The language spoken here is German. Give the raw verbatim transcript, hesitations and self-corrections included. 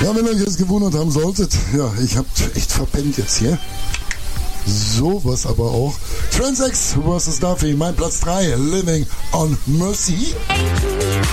Ja, wenn ihr euch jetzt gewundert haben solltet, ja, ich hab echt verpennt jetzt hier. Sowas aber auch. Transex versus Duffy, mein Platz drei, Living on Mercy.